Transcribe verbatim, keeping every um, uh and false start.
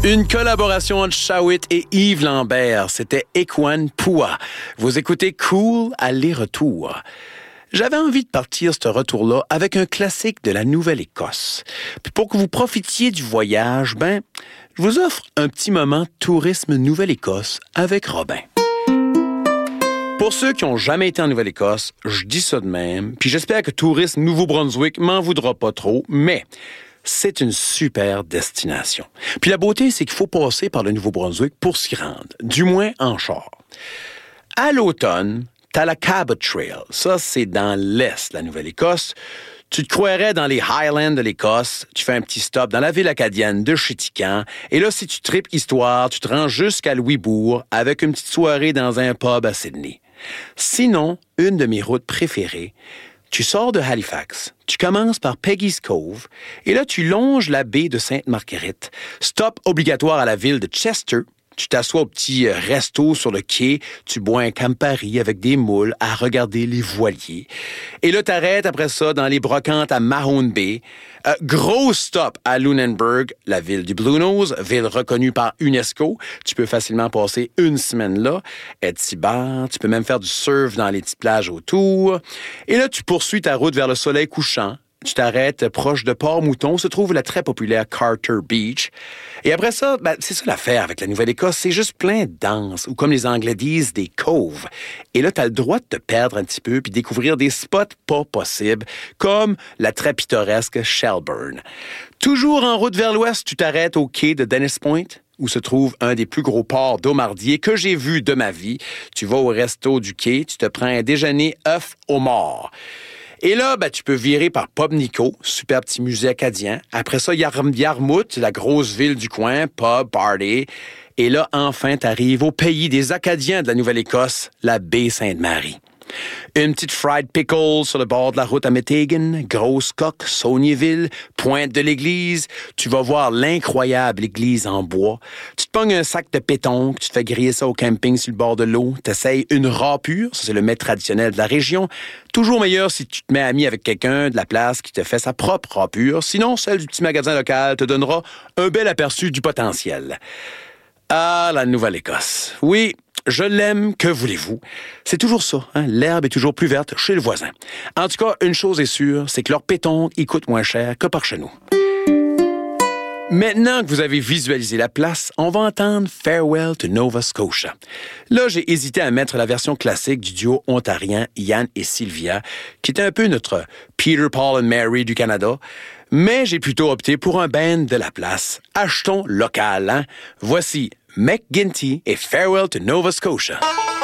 Une collaboration entre Shawit et Yves Lambert, c'était Ekwan Pua. Vous écoutez Cool aller-retour. J'avais envie de partir ce retour-là avec un classique de la Nouvelle-Écosse. Puis pour que vous profitiez du voyage, ben, je vous offre un petit moment tourisme Nouvelle-Écosse avec Robin. Pour ceux qui n'ont jamais été en Nouvelle-Écosse, je dis ça de même, puis j'espère que Tourisme Nouveau-Brunswick m'en voudra pas trop, mais c'est une super destination. Puis la beauté, c'est qu'il faut passer par le Nouveau-Brunswick pour s'y rendre, du moins en char. À l'automne, t'as la Cabot Trail. Ça, c'est dans l'est de la Nouvelle-Écosse. Tu te croirais dans les Highlands de l'Écosse. Tu fais un petit stop dans la ville acadienne de Chéticamp. Et là, si tu tripes histoire, tu te rends jusqu'à Louisbourg avec une petite soirée dans un pub à Sydney. Sinon, une de mes routes préférées, tu sors de Halifax, tu commences par Peggy's Cove, et là, tu longes la baie de Sainte-Marguerite. Stop obligatoire à la ville de Chester. Tu t'assois au petit resto sur le quai, tu bois un Campari avec des moules à regarder les voiliers. Et là, t'arrêtes après ça dans les brocantes à Mahone Bay. Euh, gros stop à Lunenburg, la ville du Blue Nose, ville reconnue par UNESCO. Tu peux facilement passer une semaine là, être si bar, tu peux même faire du surf dans les petites plages autour. Et là, tu poursuis ta route vers le soleil couchant. Tu t'arrêtes proche de Port-Mouton, se trouve la très populaire Carter Beach. Et après ça, ben, c'est ça l'affaire avec la Nouvelle-Écosse, c'est juste plein de danses, ou comme les Anglais disent, des coves. Et là, t'as le droit de te perdre un petit peu puis découvrir des spots pas possibles, comme la très pittoresque Shelburne. Toujours en route vers l'ouest, tu t'arrêtes au quai de Dennis Point, où se trouve un des plus gros ports d'Aumardier que j'ai vu de ma vie. Tu vas au resto du quai, tu te prends un déjeuner œuf au mort. Et là, ben, tu peux virer par Pub Nico, super petit musée acadien. Après ça, Yar- Yarmouth, la grosse ville du coin, pub, party. Et là, enfin, t'arrives au pays des Acadiens de la Nouvelle-Écosse, la baie Sainte-Marie. Une petite fried pickle sur le bord de la route à Metighan, grosse coque, Saulniéville, pointe de l'église. Tu vas voir l'incroyable église en bois. Tu te pognes un sac de pétanque, tu te fais griller ça au camping sur le bord de l'eau. T'essayes une rapure, ça c'est le mets traditionnel de la région. Toujours meilleur si tu te mets ami avec quelqu'un de la place qui te fait sa propre rapure. Sinon, celle du petit magasin local te donnera un bel aperçu du potentiel. Ah, la Nouvelle-Écosse. Oui, je l'aime, que voulez-vous? C'est toujours ça, hein? L'herbe est toujours plus verte chez le voisin. En tout cas, une chose est sûre, c'est que leur pétanque, il coûte moins cher que par chez nous. Maintenant que vous avez visualisé la place, on va entendre Farewell to Nova Scotia. Là, j'ai hésité à mettre la version classique du duo ontarien Yann et Sylvia, qui était un peu notre Peter, Paul and Mary du Canada, mais j'ai plutôt opté pour un band de la place. Achetons local, hein? Voici McGinty et Farewell to Nova Scotia.